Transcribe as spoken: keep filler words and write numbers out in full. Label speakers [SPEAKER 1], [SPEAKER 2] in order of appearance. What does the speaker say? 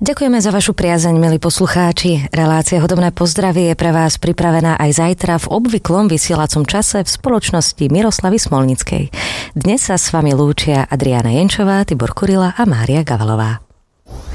[SPEAKER 1] Ďakujeme za vašu priazeň, milí poslucháči. Relácia Hudobné pozdravy je pre vás pripravená aj zajtra v obvyklom vysielacom čase v spoločnosti Miroslavy Smolnickej. Dnes sa s vami lúčia Adriána Jenčová, Tibor Kurila a Mária Gavalová.